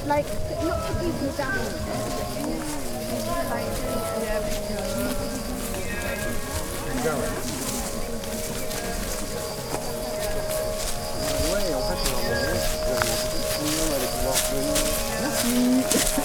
like not to people down. Ouais, en fait, on allait pouvoir venir. Merci.